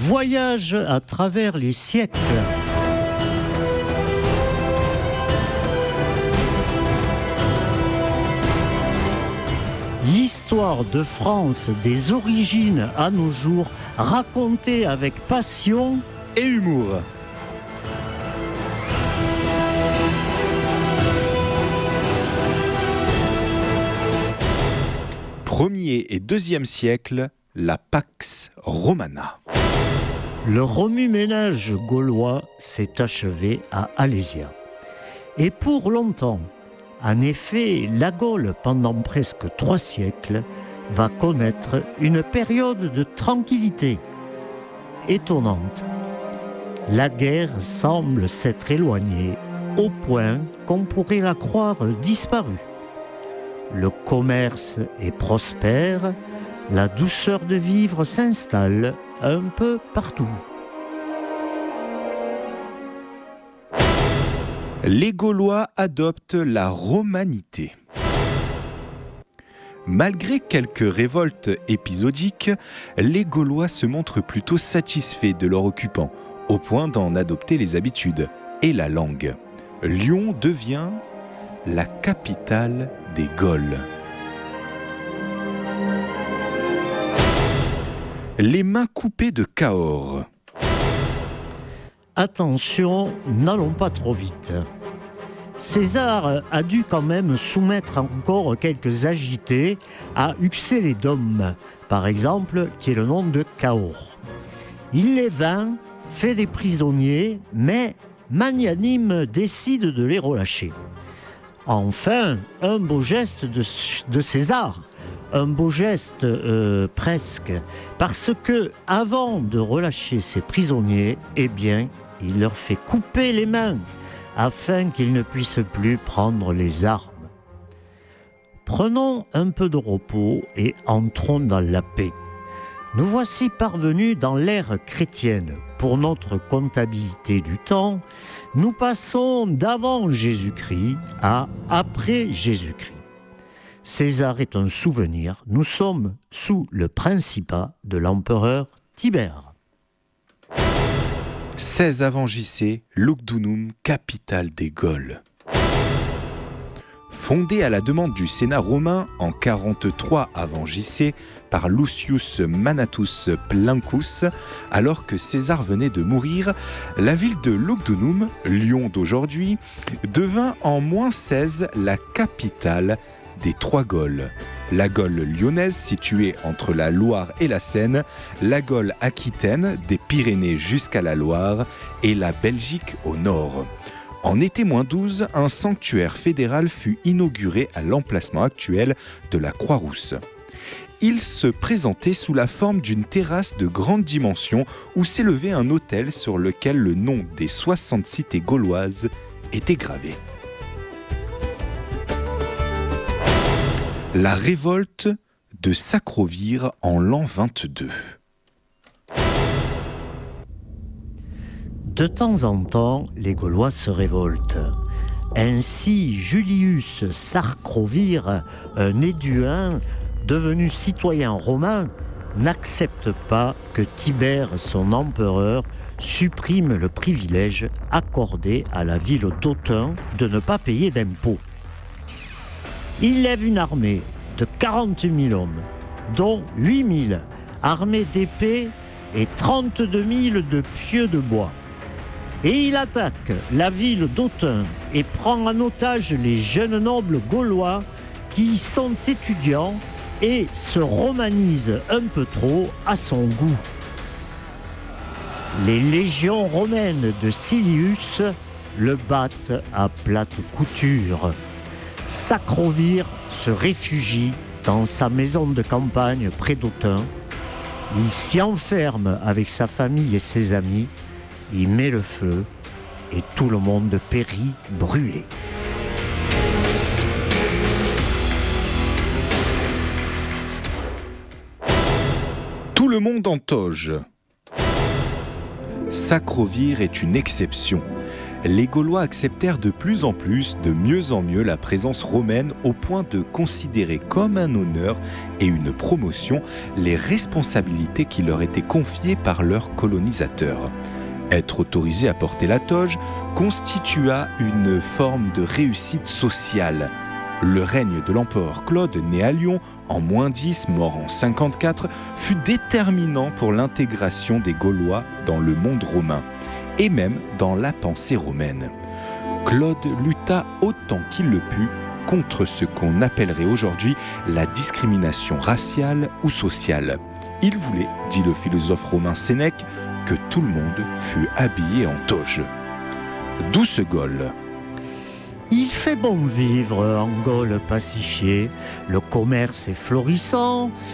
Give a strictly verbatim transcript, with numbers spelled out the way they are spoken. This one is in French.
Voyage à travers les siècles. L'histoire de France des origines à nos jours, racontée avec passion et humour. Premier et deuxième siècle, la Pax Romana. Le remue-ménage gaulois s'est achevé à Alésia. Et pour longtemps, en effet, la Gaule, pendant presque trois siècles, va connaître une période de tranquillité étonnante. La guerre semble s'être éloignée au point qu'on pourrait la croire disparue. Le commerce est prospère, la douceur de vivre s'installe un peu partout. Les Gaulois adoptent la romanité. Malgré quelques révoltes épisodiques, les Gaulois se montrent plutôt satisfaits de leur occupant, au point d'en adopter les habitudes et la langue. Lyon devient la capitale des Gaules. Les mains coupées de Cahors. Attention, n'allons pas trop vite. César a dû quand même soumettre encore quelques agités à Uxélédome, par exemple, qui est le nom de Cahors. Il les vainc, fait des prisonniers, mais magnanime décide de les relâcher. Enfin, un beau geste de, de César, un beau geste euh, presque, parce que avant de relâcher ses prisonniers, eh bien, il leur fait couper les mains afin qu'ils ne puissent plus prendre les armes. Prenons un peu de repos et entrons dans la paix. Nous voici parvenus dans l'ère chrétienne. Pour notre comptabilité du temps, nous passons d'avant Jésus-Christ à après Jésus-Christ. César est un souvenir. Nous sommes sous le principat de l'empereur Tibère. seize avant J C, Lugdunum, capitale des Gaules. Fondée à la demande du Sénat romain en quarante-trois avant J C par Lucius Mannatus Plancus, alors que César venait de mourir, la ville de Lugdunum, Lyon d'aujourd'hui, devint en moins seize la capitale des trois Gaules. La Gaule lyonnaise située entre la Loire et la Seine, la Gaule aquitaine des Pyrénées jusqu'à la Loire et la Belgique au nord. En été moins douze, un sanctuaire fédéral fut inauguré à l'emplacement actuel de la Croix-Rousse. Il se présentait sous la forme d'une terrasse de grande dimension où s'élevait un autel sur lequel le nom des soixante cités gauloises était gravé. La révolte de Sacrovire en l'an vingt-deux. De temps en temps, les Gaulois se révoltent. Ainsi, Julius Sacrovire, un Éduin devenu citoyen romain, n'accepte pas que Tibère, son empereur, supprime le privilège accordé à la ville d'Autun de ne pas payer d'impôts. Il lève une armée de quarante mille hommes, dont huit mille armés d'épées et trente-deux mille de pieux de bois. Et il attaque la ville d'Autun et prend en otage les jeunes nobles gaulois qui y sont étudiants et se romanisent un peu trop à son goût. Les légions romaines de Silius le battent à plate couture. Sacrovire se réfugie dans sa maison de campagne près d'Autun. Il s'y enferme avec sa famille et ses amis. Il met le feu et tout le monde périt brûlé. Tout le monde en toge. Sacrovire est une exception. les Gaulois acceptèrent de plus en plus, de mieux en mieux, la présence romaine au point de considérer comme un honneur et une promotion les responsabilités qui leur étaient confiées par leurs colonisateurs. Être autorisé à porter la toge constitua une forme de réussite sociale. Le règne de l'empereur Claude, né à Lyon en moins dix, mort en cinquante-quatre, fut déterminant pour l'intégration des Gaulois dans le monde romain et même dans la pensée romaine. Claude lutta autant qu'il le put contre ce qu'on appellerait aujourd'hui la discrimination raciale ou sociale. Il voulait, dit le philosophe romain Sénèque, que tout le monde fût habillé en toge. Douce Gaule. Il fait bon vivre en Gaule pacifiée, le commerce est florissant,